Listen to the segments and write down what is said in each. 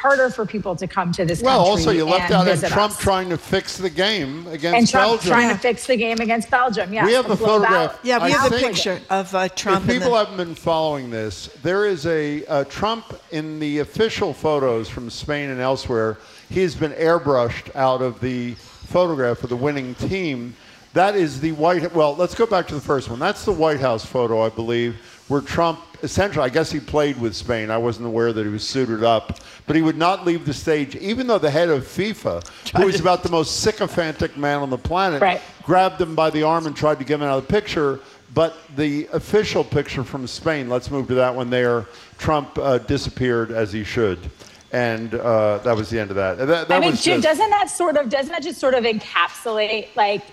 harder for people to come to this country. Well, also you left out Trump us. trying to fix the game against and Trump Belgium. trying to fix the game against Belgium. Yes, we have the photograph. Yeah, we have the picture of Trump. If people haven't been following this, there is a Trump in the official photos from Spain and elsewhere. He has been airbrushed out of the photograph of the winning team. That is the well, let's go back to the first one. That's the White House photo, I believe, where Trump, essentially, I guess he played with Spain. I wasn't aware that he was suited up. But he would not leave the stage, even though the head of FIFA, who is about the most sycophantic man on the planet, grabbed him by the arm and tried to get him out of the picture. But the official picture from Spain, let's move to that one there, Trump disappeared as he should. And that was the end of that. I mean, Jim, doesn't that just sort of encapsulate, like,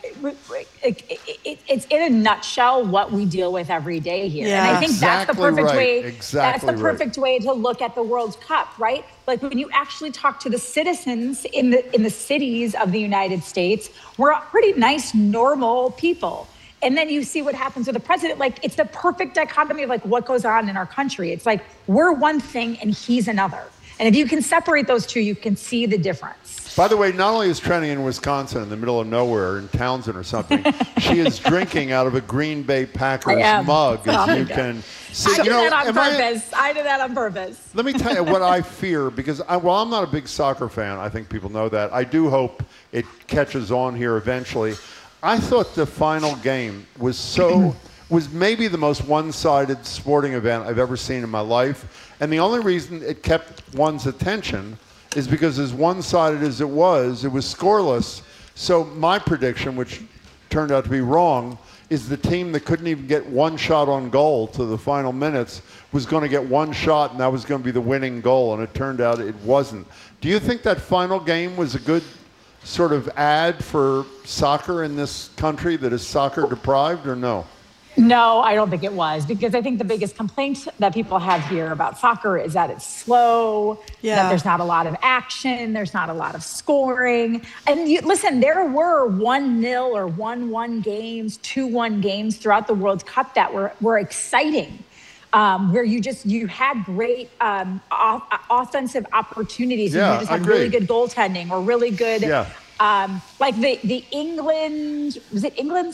it's in a nutshell what we deal with every day here. Yeah. And I think that's the perfect way. Exactly that's the perfect way to look at the World Cup, right? Like when you actually talk to the citizens in the cities of the United States, we're pretty nice, normal people. And then you see what happens with the president. Like, it's the perfect dichotomy of like what goes on in our country. It's like we're one thing and he's another. And if you can separate those two, you can see the difference. By the way, not only is Trenny in Wisconsin, in the middle of nowhere, in Townsend or something, she is drinking out of a Green Bay Packers mug, as you can see. I did that on purpose. I did that on purpose. Let me tell you what I fear, because I'm not a big soccer fan. I think people know that. I do hope it catches on here eventually. I thought the final game was maybe the most one-sided sporting event I've ever seen in my life. And the only reason it kept one's attention is because as one-sided as it was scoreless. So my prediction, which turned out to be wrong, is the team that couldn't even get one shot on goal to the final minutes was going to get one shot, and that was going to be the winning goal, and it turned out it wasn't. Do you think that final game was a good sort of ad for soccer in this country that is soccer deprived, or no? No, I don't think it was, because I think the biggest complaint that people have here about soccer is that it's slow, that there's not a lot of action, there's not a lot of scoring. And listen, there were 1-0 or 1-1 games, 2-1 games throughout the World Cup that were exciting, where you had great offensive opportunities. Yeah, and you just had really good goaltending or really good, like the England, was it England,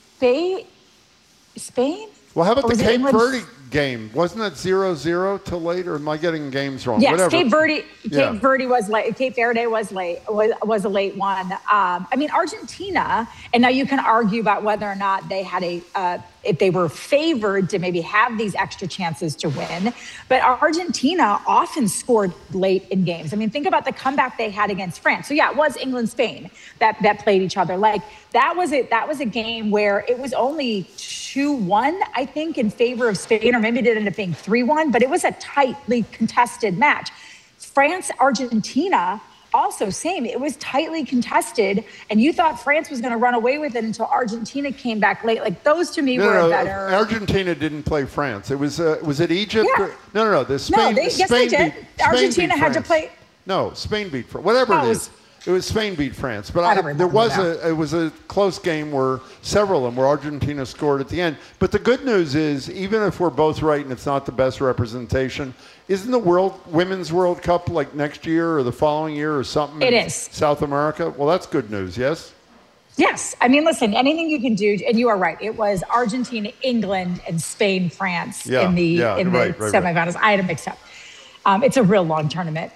Spain? Well, how about the Cape Verde game? Wasn't that 0-0 till late, or am I getting games wrong? Yes, whatever. Cape Verde was late. Cape Verde was a late one. I mean, Argentina, and now you can argue about whether or not they had if they were favored to maybe have these extra chances to win. But Argentina often scored late in games. I mean, think about the comeback they had against France. So yeah, it was England-Spain that played each other. Like that was a game where it was only 2-1, I think, in favor of Spain, or maybe it ended up being 3-1, but it was a tightly contested match. France-Argentina, also same. It was tightly contested, and you thought France was going to run away with it until Argentina came back late. Like those to me were better. Argentina didn't play France. It was it Egypt? Yeah. No. Spain. Yes, they did. Argentina had to play. No, Spain beat France. Whatever it is. It was Spain beat France, but it was a close game where several of them where Argentina scored at the end. But the good news is, even if we're both right and it's not the best representation, isn't the Women's World Cup like next year or the following year or something? It is. South America? Well, that's good news, yes? Yes. I mean, listen, anything you can do, and you are right. It was Argentina, England, and Spain, France in the semifinals. I had to mix up. It's a real long tournament.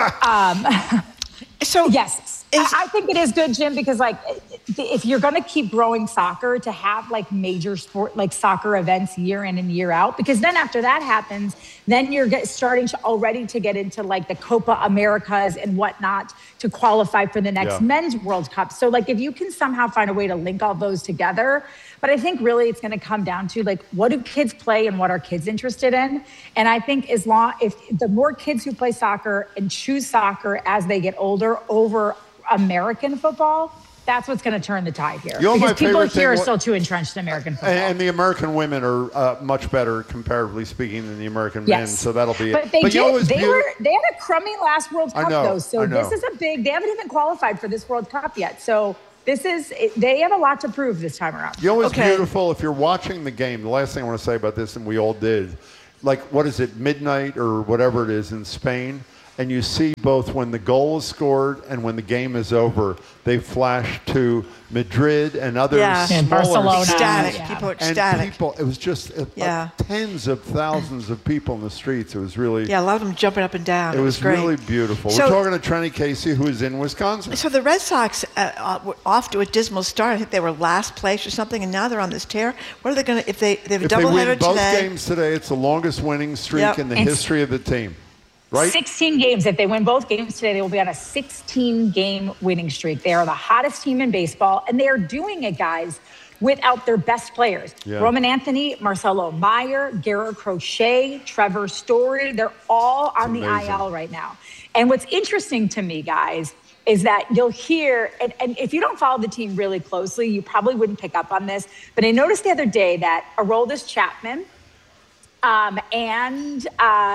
So yes, I think it is good, Jim, because like if you're going to keep growing soccer, to have like major sport like soccer events year in and year out, because then after that happens, then you're starting to already to get into like the Copa Americas and whatnot to qualify for the next Men's World Cup. So like if you can somehow find a way to link all those together. But I think really it's going to come down to like, what do kids play and what are kids interested in? And I think if the more kids who play soccer and choose soccer as they get older over American football, that's what's going to turn the tide here. Because people here are still too entrenched in American football. And the American women are much better, comparatively speaking, than the American men. So that'll be it. But they had a crummy last World Cup, though. So this is they haven't even qualified for this World Cup yet. So they have a lot to prove this time around. You know what's beautiful? If you're watching the game, the last thing I want to say about this, and we all did, like, what is it, midnight or whatever it is in Spain? and you see both when the goal is scored and when the game is over, they flash to Madrid and other smaller Barcelona. Ecstatic. Yeah. People are and ecstatic. people, it was just tens of thousands of people in the streets. It was really, Yeah, a lot of them jumping up and down. it was great. really beautiful. So- We're talking to Trenny Casey, who is in Wisconsin. So the Red Sox were off to a dismal start. I think they were last place or something, and now they're on this tear. What are they going to, if they have a If they doubleheader win both today? games today, it's the longest winning streak Yep. in the It's- history of the team. Right? 16 games. If they win both games today, they will be on a 16-game winning streak. They are the hottest team in baseball, and they are doing it, guys, without their best players. Yeah. Roman Anthony, Marcelo Meyer, Garrett Crochet, Trevor Story, they're all on the amazing. IL right now. And what's interesting to me, guys, is that you'll hear, and if you don't follow the team really closely, you probably wouldn't pick up on this, but I noticed the other day that Aroldis Chapman and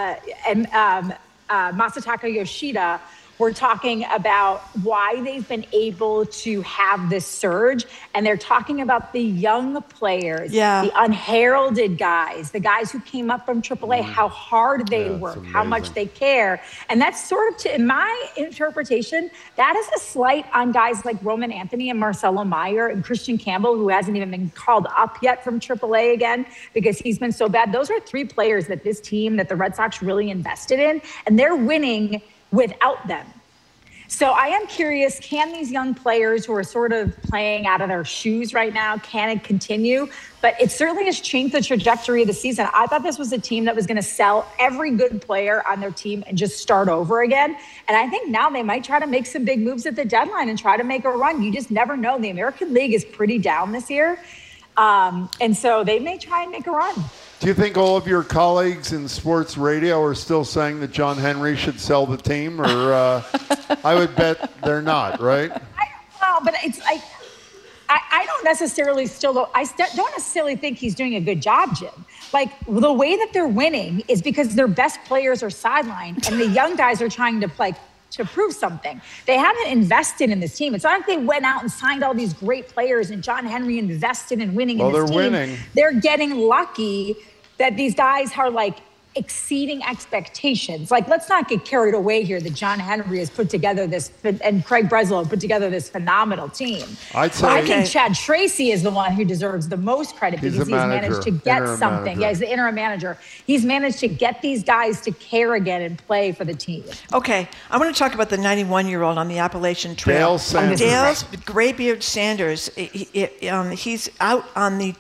Masataka Yoshida were talking about why they've been able to have this surge. And they're talking about the young players, the unheralded guys, the guys who came up from AAA, how hard they work, how much they care. And that's sort of, in my interpretation, that is a slight on guys like Roman Anthony and Marcelo Meyer and Christian Campbell, who hasn't even been called up yet from AAA again because he's been so bad. Those are three players that this team, that the Red Sox really invested in, and they're winning without them. So I am curious, can these young players who are sort of playing out of their shoes right now, can it continue? But it certainly has changed the trajectory of the season. I thought this was a team that was going to sell every good player on their team and just start over again. And I think now they might try to make some big moves at the deadline and try to make a run. You just never know. The American League is pretty down this year. And so they may try and make a run. Do you think all of your colleagues in sports radio are still saying that John Henry should sell the team? Or I would bet they're not, right? But it's like, I don't necessarily don't necessarily think he's doing a good job, Jim. Like, the way that they're winning is because their best players are sidelined and the young guys are trying to play to prove something. They haven't invested in this team. It's not like they went out and signed all these great players and John Henry invested in winning in this team. They're winning. They're getting lucky that these guys are like exceeding expectations. Like, let's not get carried away here that John Henry has put together this, and Craig Breslow have put together this phenomenal team. I'd say, I think Chad Tracy is the one who deserves the most credit because he's managed to get something. Yeah, he's the interim manager. He's managed to get these guys to care again and play for the team. Okay, I want to talk about the 91-year-old on the Appalachian Trail. Dale Sanders. Dale Graybeard Sanders. He's out on the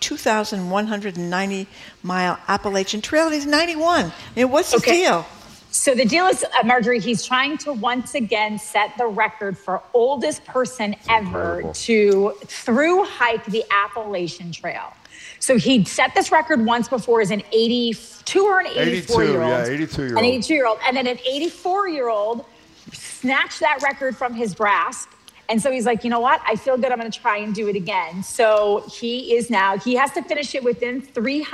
2,190-mile Appalachian Trail, and he's 91. What's the deal? So the deal is, Marjorie, he's trying to once again set the record for oldest person ever to through hike the Appalachian Trail. So he set this record once before as an 82 or an 84-year-old. Yeah, 82-year-old. An 82-year-old. And then an 84-year-old snatched that record from his grasp. And so he's like, you know what? I feel good. I'm going to try and do it again. So he has to finish it within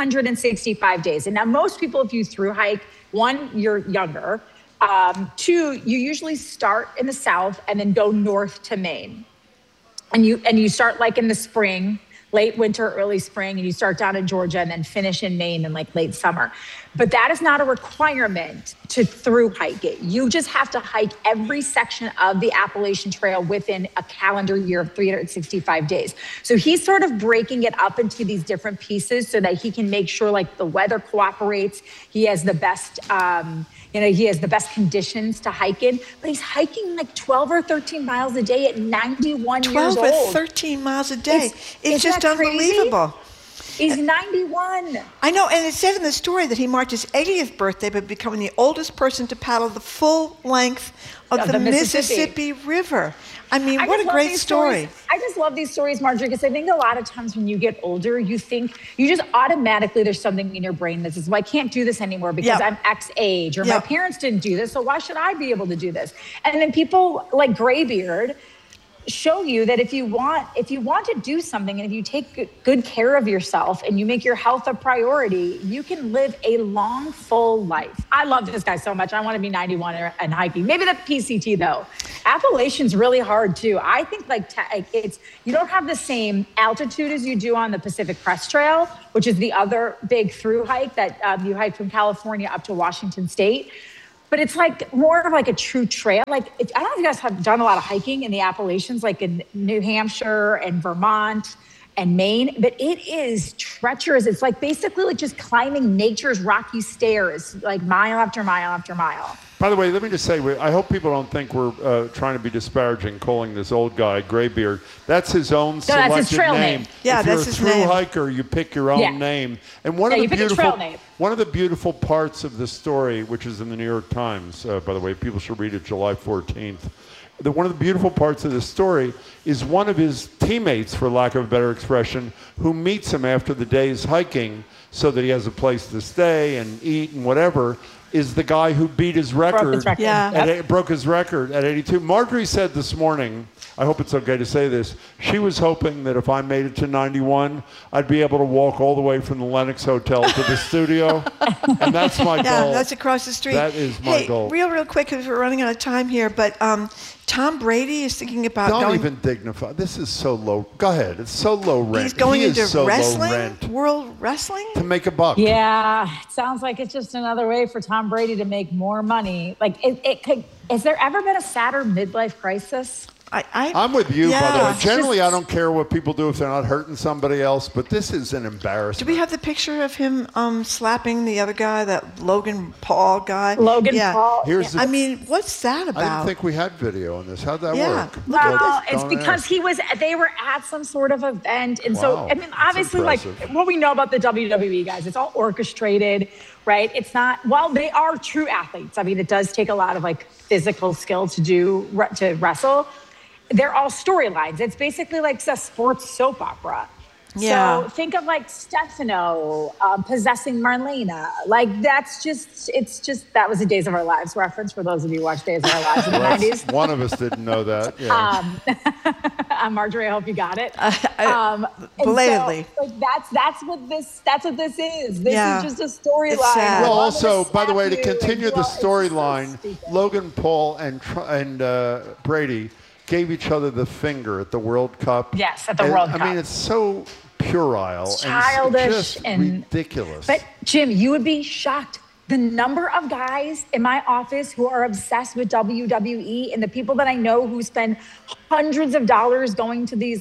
365 days. And now most people, if you through hike, one, you're younger. Two, you usually start in the south and then go north to Maine. And you start like in the spring, late winter, early spring, and you start down in Georgia and then finish in Maine in like late summer. But that is not a requirement to through hike it. You just have to hike every section of the Appalachian Trail within a calendar year of 365 days. So he's sort of breaking it up into these different pieces so that he can make sure like the weather cooperates. He has the best, he has the best conditions to hike in, but he's hiking like 12 or 13 miles a day at 91 years old. 12 or 13 miles a day. It's just unbelievable. He's 91. I know, and it said in the story that he marked his 80th birthday by becoming the oldest person to paddle the full length of the Mississippi River. I mean, what a great story. I just love these stories, Marjorie, because I think a lot of times when you get older, you think, you just automatically, there's something in your brain that says, well, I can't do this anymore because I'm X age, or my parents didn't do this, so why should I be able to do this? And then people like Graybeard show you that if you want to do something, and if you take good care of yourself and you make your health a priority, you can live a long, full life. I love this guy so much. I want to be 91 and hiking. Maybe that's PCT though. Appalachian's really hard too. I think you don't have the same altitude as you do on the Pacific Crest Trail, which is the other big through hike that you hike from California up to Washington State. but it's like more of like a true trail. Like, I don't know if you guys have done a lot of hiking in the Appalachians, like in New Hampshire and Vermont and Maine, but it is treacherous. It's like basically like just climbing nature's rocky stairs, like mile after mile after mile. By the way, let me just say, I hope people don't think we're trying to be disparaging calling this old guy Graybeard. That's his own selected that's his trail name. Yeah, if that's his name. you're a through hiker, you pick your own name. And one of the beautiful parts of the story, which is in the New York Times, by the way, people should read it July 14th. One of the beautiful parts of this story is one of his teammates, for lack of a better expression, who meets him after the day's hiking so that he has a place to stay and eat and whatever, is the guy who beat his record. Broke his record at 82. Marjorie said this morning, I hope it's okay to say this, she was hoping that if I made it to 91, I'd be able to walk all the way from the Lenox Hotel to the studio. And that's my goal. Yeah, that's across the street. That is my goal. Real quick, because we're running out of time here, but Tom Brady is thinking about Don't even dignify. This is so low. Go ahead. It's so low rent. He's going into so wrestling? Low rent. World wrestling? To make a buck. Yeah, it sounds like it's just another way for Tom Brady to make more money. Like, has there ever been a sadder midlife crisis? I'm with you, by the way. Generally, I don't care what people do if they're not hurting somebody else, but this is an embarrassment. Do we have the picture of him slapping the other guy, that Logan Paul guy? Paul. I mean, what's that about? I didn't think we had video on this. How'd that work? Well, it's because they were at some sort of event. And so, I mean, obviously, like what we know about the WWE guys, it's all orchestrated, right? It's not, while they are true athletes, I mean, it does take a lot of like physical skill to wrestle. They're all storylines. It's basically like a sports soap opera. Yeah. So think of like Stefano possessing Marlena. Like that was a Days of Our Lives reference for those of you who watched Days of Our Lives in the 90s. One of us didn't know that. Yeah. Marjorie, I hope you got it. Belatedly. So, like, that's what this is. This is just a storyline. Well, also, by the way, to continue the storyline, Logan Paul and Brady gave each other the finger at the World Cup. Yes, at the World Cup. I mean, it's so puerile, childish, and ridiculous. But Jim, you would be shocked. The number of guys in my office who are obsessed with WWE and the people that I know who spend hundreds of dollars going to these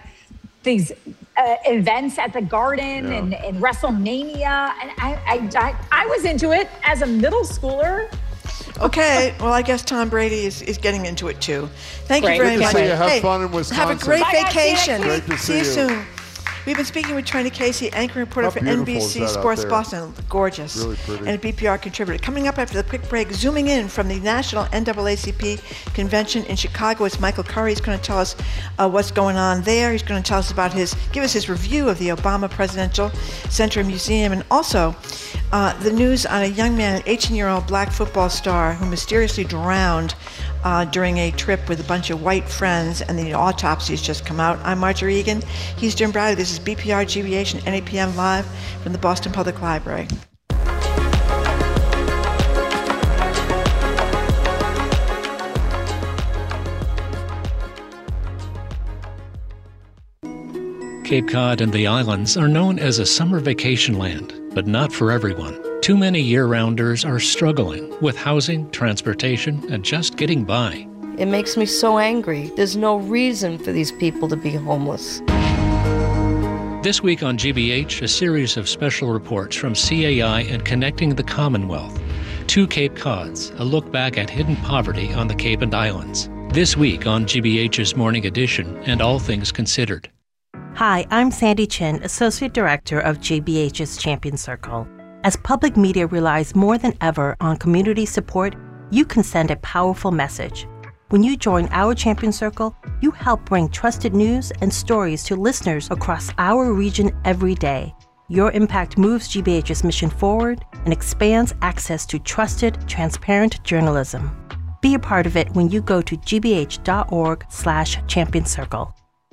events at the Garden and WrestleMania. And I was into it as a middle schooler. Okay, well, I guess Tom Brady is getting into it too. Thank you very much. Have fun in Wisconsin. Have a great vacation. Great to see you. Soon. We've been speaking with Trenni Casey, anchor reporter for NBC Sports Boston. Gorgeous. Really pretty. And a BPR contributor. Coming up after the quick break, zooming in from the National NAACP Convention in Chicago, it's Michael Curry. He's going to tell us what's going on there. He's going to tell us about give us his review of the Obama Presidential Center and Museum, and also the news on a young man, an 18-year-old black football star who mysteriously drowned during a trip with a bunch of white friends, and the autopsy has just come out. I'm Marjorie Egan. He's Jim Bradley. This is BPR, GBH, and NAPM live from the Boston Public Library. Cape Cod and the islands are known as a summer vacation land, but not for everyone. Too many year-rounders are struggling with housing, transportation, and just getting by. It makes me so angry. There's no reason for these people to be homeless. This week on GBH, a series of special reports from CAI and Connecting the Commonwealth. 2 Cape Cods, a look back at hidden poverty on the Cape and Islands. This week on GBH's Morning Edition and All Things Considered. Hi, I'm Sandy Chin, Associate Director of GBH's Champion Circle. As public media relies more than ever on community support, you can send a powerful message. When you join our Champion Circle, you help bring trusted news and stories to listeners across our region every day. Your impact moves GBH's mission forward and expands access to trusted, transparent journalism. Be a part of it when you go to gbh.org/champion-circle.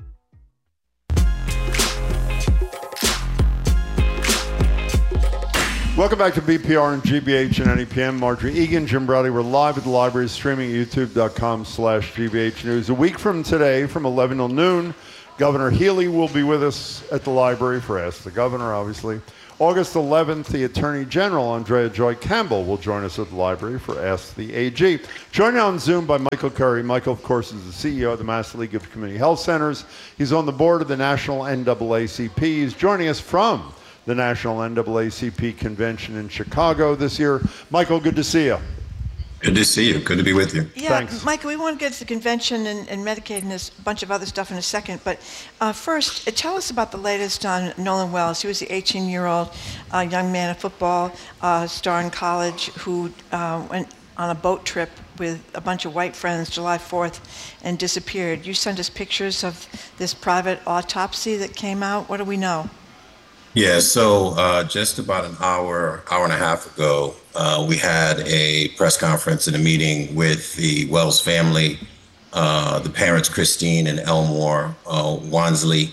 Welcome back to BPR and GBH and NEPM. Marjorie Egan, Jim Bradley. We're live at the library, streaming at youtube.com/GBH News. A week from today, from 11 till noon, Governor Healy will be with us at the library for Ask the Governor, obviously. August 11th, the Attorney General, Andrea Joy Campbell, will join us at the library for Ask the AG. Joined on Zoom by Michael Curry. Michael, of course, is the CEO of the Mass League of Community Health Centers. He's on the board of the National NAACP. He's joining us from the National NAACP Convention in Chicago this year. Michael, good to see you. Good to see you. Good to be with you. Yeah, Thanks. Michael, we want to get to the convention and Medicaid and this bunch of other stuff in a second. But first, tell us about the latest on Nolan Wells. He was the 18-year-old young man of football, star in college, who went on a boat trip with a bunch of white friends July 4th and disappeared. You sent us pictures of this private autopsy that came out. What do we know? Yeah, so just about an hour and a half ago, we had a press conference and a meeting with the Wells family, the parents, Christine and Elmore Wansley,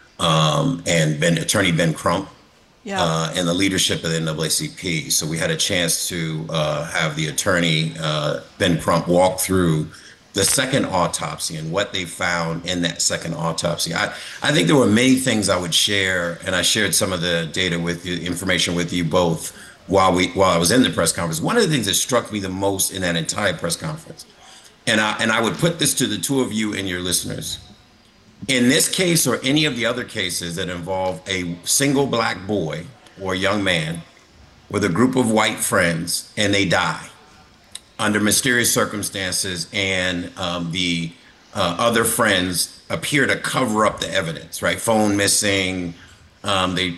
and Attorney Ben Crump, and the leadership of the NAACP. So we had a chance to have the attorney, Ben Crump, walk through the second autopsy and what they found in that second autopsy. I think there were many things I would share, and I shared some of the data with you, information with you both while I was in the press conference. One of the things that struck me the most in that entire press conference, and I would put this to the two of you and your listeners, in this case or any of the other cases that involve a single black boy or young man with a group of white friends and they die under mysterious circumstances, and the other friends appear to cover up the evidence, right? Phone missing, they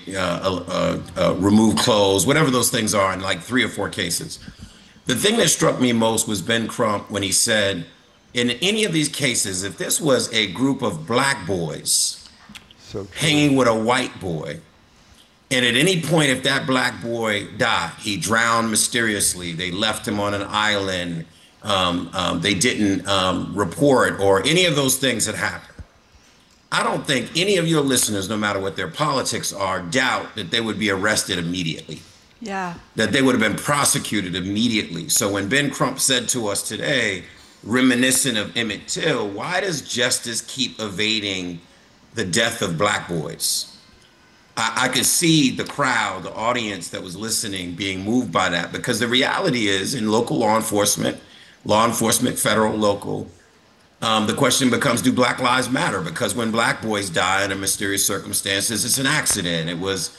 remove clothes, whatever those things are in like 3 or 4 cases. The thing that struck me most was Ben Crump when he said, in any of these cases, if this was a group of black boys hanging with a white boy, and at any point, if that black boy died, he drowned mysteriously, they left him on an island, they didn't report, or any of those things that happened, I don't think any of your listeners, no matter what their politics are, doubt that they would be arrested immediately. Yeah. That they would have been prosecuted immediately. So when Ben Crump said to us today, reminiscent of Emmett Till, why does justice keep evading the death of black boys? I could see the crowd, the audience that was listening, being moved by that, because the reality is in local law enforcement, federal, local, the question becomes, do Black lives matter? Because when black boys die under mysterious circumstances, it's an accident. It was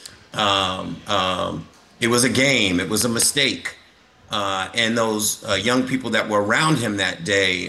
a game. It was a mistake. And those young people that were around him that day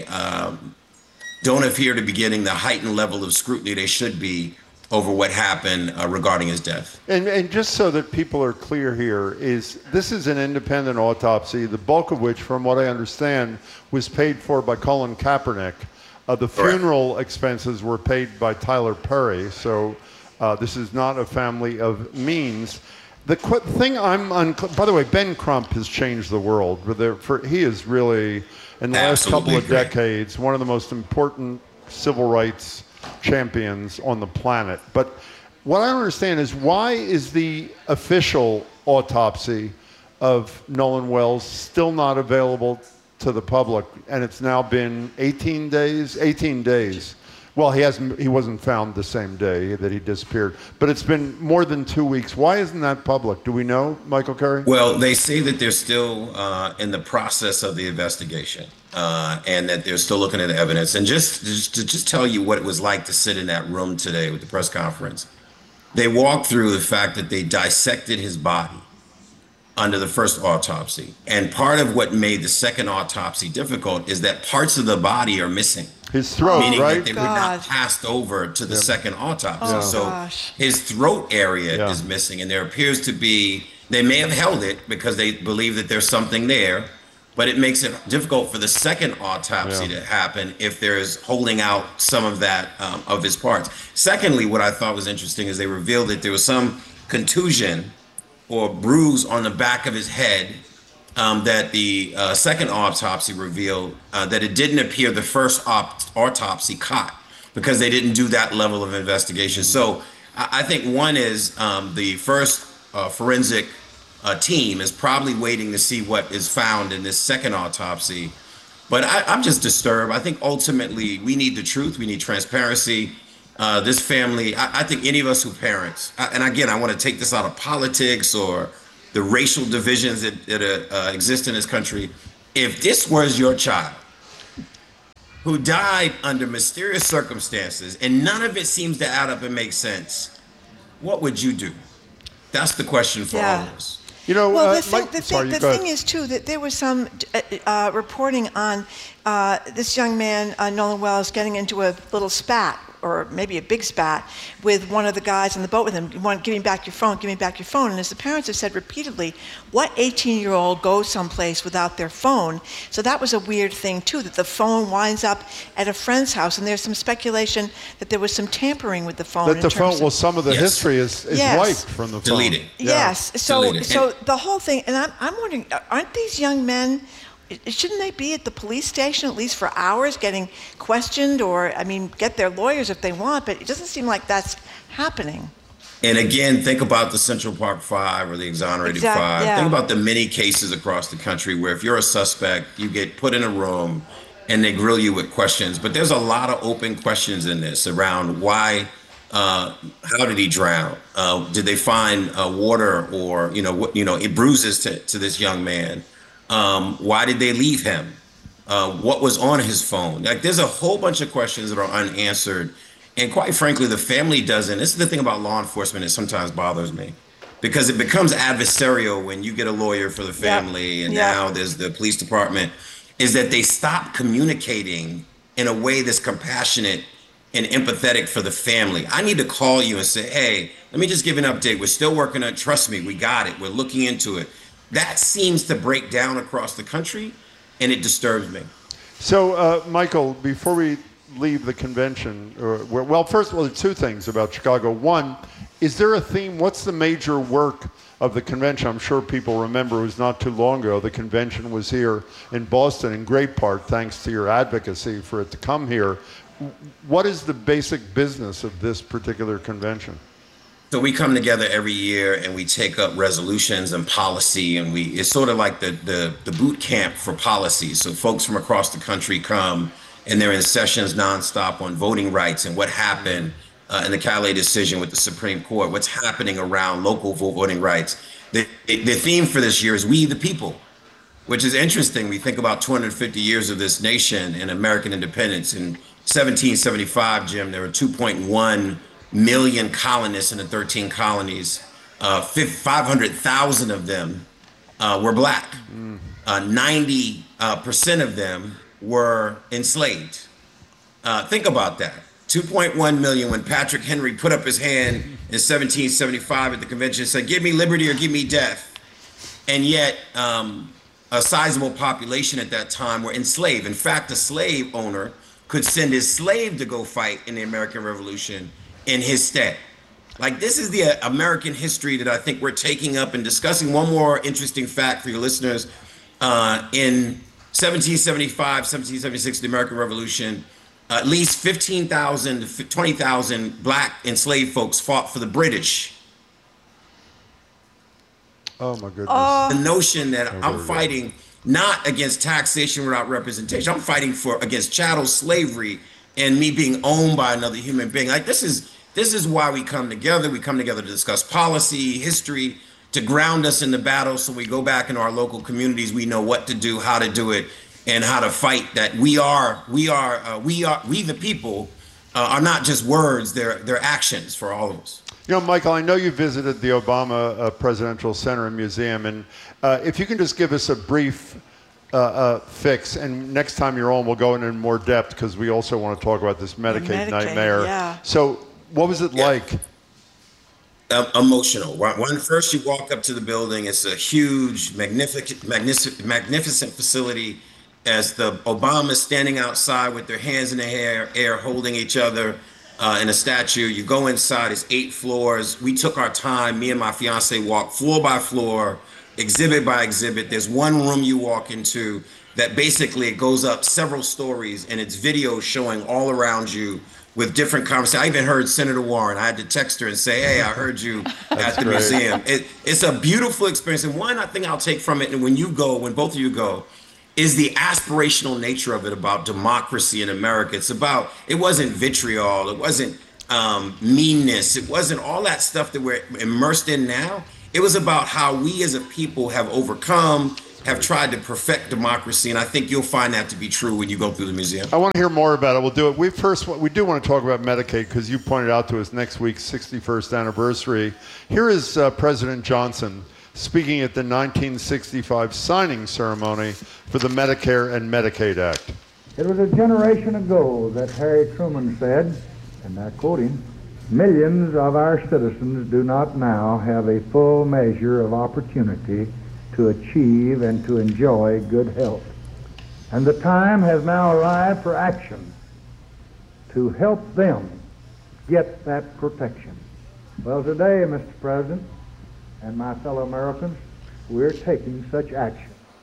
don't appear to be getting the heightened level of scrutiny they should be over what happened regarding his death. And just so that people are clear here, this is an independent autopsy, the bulk of which, from what I understand, was paid for by Colin Kaepernick. The funeral expenses were paid by Tyler Perry, so this is not a family of means. The thing by the way, Ben Crump has changed the world. He is really, in the last couple of decades, one of the most important civil rights champions on the planet. But what I don't understand is, why is the official autopsy of Nolan Wells still not available to the public? And it's now been 18 days. Well, he wasn't found the same day that he disappeared, but it's been more than 2 weeks. Why isn't that public? Do we know, Michael Curry? Well, they say that they're still in the process of the investigation, and that they're still looking at the evidence. And just to tell you what it was like to sit in that room today with the press conference, they walked through the fact that they dissected his body under the first autopsy. And part of what made the second autopsy difficult is that parts of the body are missing. His throat, meaning right? That they were not passed over to the second autopsy. His throat area is missing, and there appears to be, they may have held it because they believe that there's something there, but it makes it difficult for the second autopsy to happen if there's holding out some of that, of his parts. Secondly, what I thought was interesting is they revealed that there was some contusion or bruise on the back of his head, that the second autopsy revealed that it didn't appear the first autopsy caught, because they didn't do that level of investigation. So I think one is the first forensic team is probably waiting to see what is found in this second autopsy. But I'm just disturbed. I think ultimately we need the truth. We need transparency. This family, I think any of us who parents, and again, I want to take this out of politics or the racial divisions that exist in this country. If this was your child who died under mysterious circumstances and none of it seems to add up and make sense, what would you do? That's the question for all of us. You know, well, the thing is, too, that there was some reporting on this young man, Nolan Wells, getting into a little spat, or maybe a big spat, with one of the guys on the boat with him. Give me back your phone, give me back your phone. And as the parents have said repeatedly, what 18-year-old goes someplace without their phone? So that was a weird thing, too, that the phone winds up at a friend's house. And there's some speculation that there was some tampering with the phone. That the phone, well, some of the history is wiped from the phone. Deleted. Yes. So the whole thing, and I'm wondering, aren't these young men, shouldn't they be at the police station at least for hours getting questioned, or, I mean, get their lawyers if they want, but it doesn't seem like that's happening. And again, think about the Central Park Five or the Exonerated Five. Yeah. Think about the many cases across the country where if you're a suspect, you get put in a room and they grill you with questions. But there's a lot of open questions in this around why, how did he drown? Did they find water or, bruises to this young man? Why did they leave him? What was on his phone? Like, there's a whole bunch of questions that are unanswered. And quite frankly, the family doesn't. This is the thing about law enforcement that sometimes bothers me, because it becomes adversarial when you get a lawyer for the family and now there's the police department, is that they stop communicating in a way that's compassionate and empathetic for the family. I need to call you and say, hey, let me just give an update. We're still working on it. Trust me, we got it. We're looking into it. That seems to break down across the country, and it disturbs me. So, Michael, before we leave the convention, well, first of all, there's two things about Chicago. One, is there a theme? What's the major work of the convention? I'm sure people remember it was not too long ago. The convention was here in Boston, in great part thanks to your advocacy for it to come here. What is the basic business of this particular convention? So we come together every year and we take up resolutions and policy, and it's sort of like the boot camp for policy. So folks from across the country come and they're in sessions nonstop on voting rights and what happened in the Calais decision with the Supreme Court, what's happening around local voting rights. The theme for this year is We the People, which is interesting. We think about 250 years of this nation and American independence. In 1775, Jim, there were 2.1 million colonists in the 13 colonies. 500,000 of them were black. 90% of them were enslaved. Think about that. 2.1 million when Patrick Henry put up his hand in 1775 at the convention and said, give me liberty or give me death. And yet a sizable population at that time were enslaved. In fact, a slave owner could send his slave to go fight in the American Revolution in his stead. Like, this is the American history that I think we're taking up and discussing. One more interesting fact for your listeners. In 1775, 1776, the American Revolution, at least 15,000 to 20,000 black enslaved folks fought for the British. Oh, my goodness. The notion that I'm fighting not against taxation without representation. I'm fighting against chattel slavery and me being owned by another human being. Like, this is why we come together. We come together to discuss policy, history, to ground us in the battle, so we go back into our local communities. We know what to do, how to do it, and how to fight. That we the people are not just words; they're actions for all of us. You know, Michael, I know you visited the Obama Presidential Center and Museum, and if you can just give us a brief fix, and next time you're on, we'll go into more depth, because we also want to talk about this Medicaid nightmare. Yeah. So, what was it like? Emotional. When first you walk up to the building, it's a huge, magnificent facility. As the Obamas standing outside with their hands in the air, holding each other in a statue. You go inside, it's 8 floors. We took our time. Me and my fiance walked floor by floor, exhibit by exhibit. There's one room you walk into that basically it goes up several stories, and it's video showing all around you with different conversations. I even heard Senator Warren. I had to text her and say, hey, I heard you at the museum. It's a beautiful experience. And one thing I'll take from it, and when both of you go, is the aspirational nature of it about democracy in America. It wasn't vitriol. It wasn't meanness. It wasn't all that stuff that we're immersed in now. It was about how we as a people have overcome, have tried to perfect democracy, and I think you'll find that to be true when you go through the museum. I want to hear more about it. We'll do it. We do want to talk about Medicaid because you pointed out to us next week's 61st anniversary. Here is President Johnson speaking at the 1965 signing ceremony for the Medicare and Medicaid Act. It was a generation ago that Harry Truman said, and I quote him, "Millions of our citizens do not now have a full measure of opportunity to achieve and to enjoy good health. And the time has now arrived for action to help them get that protection." Well, today, Mr. President, and my fellow Americans, we're taking such action.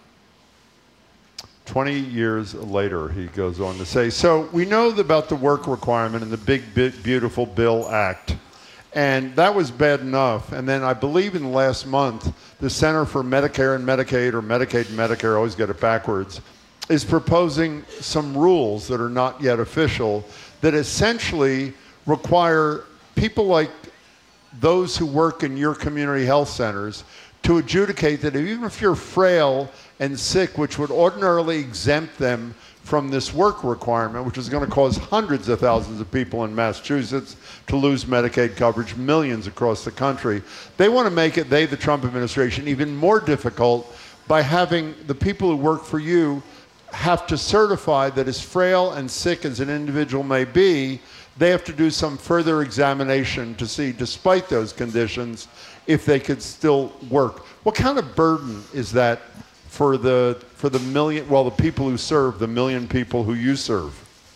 20 years later, he goes on to say, so we know about the work requirement in the Big Beautiful Bill Act, and that was bad enough. And then I believe in last month, the Center for Medicare and Medicaid, or Medicaid and Medicare, I always get it backwards, is proposing some rules that are not yet official that essentially require people like those who work in your community health centers to adjudicate that even if you're frail and sick, which would ordinarily exempt them from this work requirement, which is going to cause hundreds of thousands of people in Massachusetts to lose Medicaid coverage, millions across the country. They want to make it, the Trump administration, even more difficult by having the people who work for you have to certify that as frail and sick as an individual may be, they have to do some further examination to see, despite those conditions, if they could still work. What kind of burden is that for the million, well, the people who serve, the million people who you serve?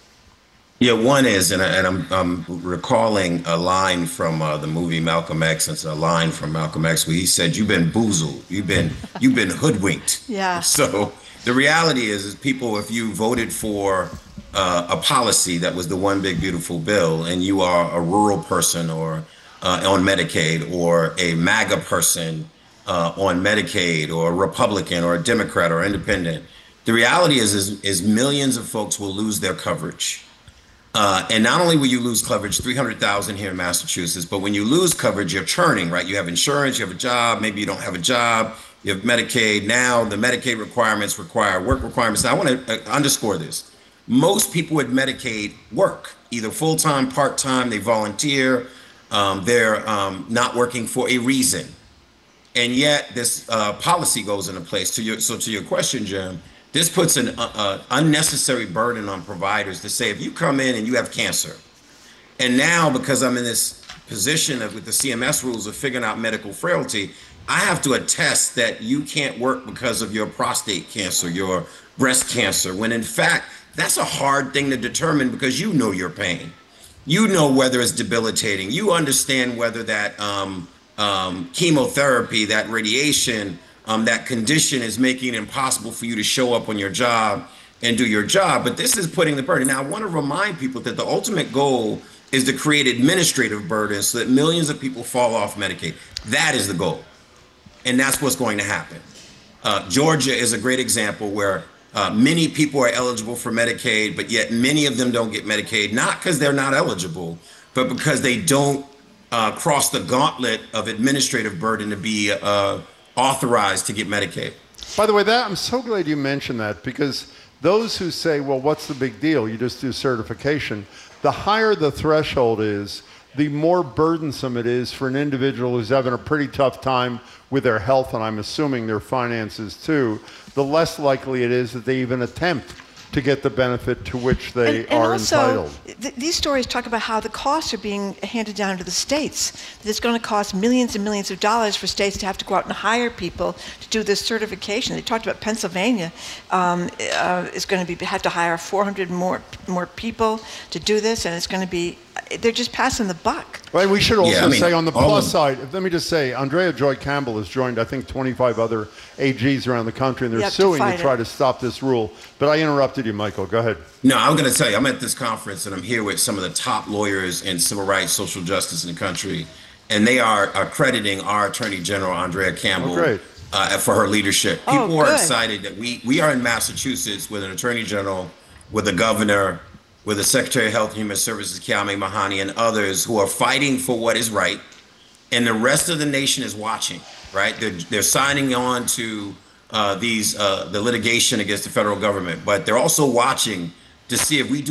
Yeah, one is, and I'm recalling a line from the movie Malcolm X. It's a line from Malcolm X where he said, "You've been boozled, you've been hoodwinked." Yeah. So the reality is people, if you voted for a policy that was the one big beautiful bill, and you are a rural person or on Medicaid, or a MAGA person on Medicaid, or a Republican or a Democrat or independent, the reality is millions of folks will lose their coverage. And not only will you lose coverage, 300,000 here in Massachusetts, but when you lose coverage, you're churning, right? You have insurance, you have a job, maybe you don't have a job, you have Medicaid. Now the Medicaid requirements require work requirements. Now, I want to underscore this. Most people with Medicaid work, either full-time, part-time, they volunteer, they're not working for a reason. And yet this policy goes into place. To your question, Jim, this puts an unnecessary burden on providers to say, if you come in and you have cancer, and now because I'm in this position with the CMS rules of figuring out medical frailty, I have to attest that you can't work because of your prostate cancer, your breast cancer, when in fact, that's a hard thing to determine because you know your pain. You know whether it's debilitating. You understand whether that chemotherapy, that radiation, that condition is making it impossible for you to show up on your job and do your job. But this is putting the burden. Now, I want to remind people that the ultimate goal is to create administrative burdens so that millions of people fall off Medicaid. That is the goal. And that's what's going to happen. Georgia is a great example where many people are eligible for Medicaid, but yet many of them don't get Medicaid, not because they're not eligible, but because they don't cross the gauntlet of administrative burden to be authorized to get Medicaid. By the way, I'm so glad you mentioned that, because those who say, well, what's the big deal? You just do certification. The higher the threshold is, the more burdensome it is for an individual who's having a pretty tough time with their health, and I'm assuming their finances too, the less likely it is that they even attempt to get the benefit to which they are entitled. These stories talk about how the costs are being handed down to the states. That it's going to cost millions and millions of dollars for states to have to go out and hire people to do this certification. They talked about Pennsylvania is going to have to hire 400 more people to do this, and it's going to be, they're just passing the buck. Well, we should also say on the plus side, let me just say, Andrea Joy Campbell has joined, I think, 25 other AGs around the country, and they're suing to try to stop this rule. But I interrupted you, Michael. Go ahead. No, I'm going to tell you, I'm at this conference, and I'm here with some of the top lawyers in civil rights, social justice in the country, and they are crediting our Attorney General, Andrea Campbell, for her leadership. People are excited that we are in Massachusetts with an Attorney General, with a governor, with the Secretary of Health and Human Services, Kiame Mahani, and others who are fighting for what is right. And the rest of the nation is watching, right? They're signing on to the litigation against the federal government, but they're also watching to see if we do